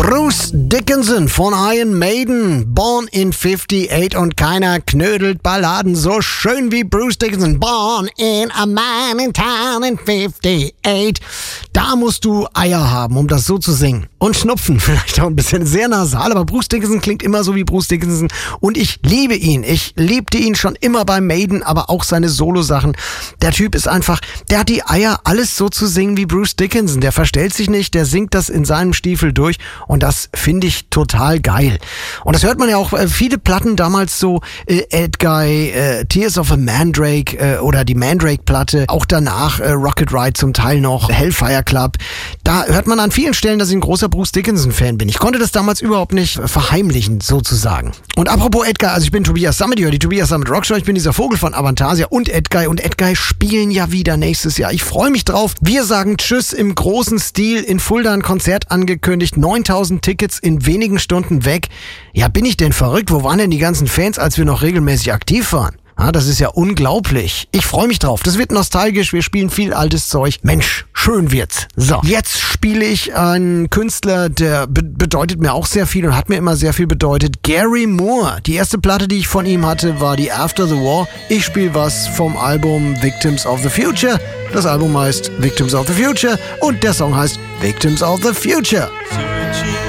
Bruce Dickinson von Iron Maiden, Born in 58 und keiner knödelt Balladen so schön wie Bruce Dickinson. Born in a mining town in 58. Da musst du Eier haben, um das so zu singen. Und Schnupfen, vielleicht auch ein bisschen sehr nasal, aber Bruce Dickinson klingt immer so wie Bruce Dickinson und ich liebe ihn. Ich liebte ihn schon immer bei Maiden, aber auch seine Solo-Sachen. Der Typ ist einfach, der hat die Eier, alles so zu singen wie Bruce Dickinson. Der verstellt sich nicht, der singt das in seinem Stiefel durch und das finde ich total geil. Und das hört man ja auch, viele Platten damals so, Edguy, Tears of a Mandrake oder die Mandrake-Platte, auch danach Rocket Ride zum Teil noch, Hellfire Club. Da hört man an vielen Stellen, dass ich ein großer Bruce Dickinson-Fan bin. Ich konnte das damals überhaupt nicht verheimlichen, sozusagen. Und apropos Edguy, also ich bin Tobias Summit, die Tobias Summit Rockshow, ich bin dieser Vogel von Avantasia und Edguy spielen ja wieder nächstes Jahr. Ich freue mich drauf. Wir sagen Tschüss im großen Stil, in Fulda ein Konzert angekündigt, 9000 Tickets in wenigen Stunden weg. Ja, bin ich denn verrückt? Wo waren denn die ganzen Fans, als wir noch regelmäßig aktiv waren? Ah, das ist ja unglaublich. Ich freue mich drauf. Das wird nostalgisch. Wir spielen viel altes Zeug. Mensch, schön wird's. So, jetzt spiele ich einen Künstler, der bedeutet mir auch sehr viel und hat mir immer sehr viel bedeutet. Gary Moore. Die erste Platte, die ich von ihm hatte, war die After the War. Ich spiele was vom Album Victims of the Future. Das Album heißt Victims of the Future und der Song heißt Victims of the Future.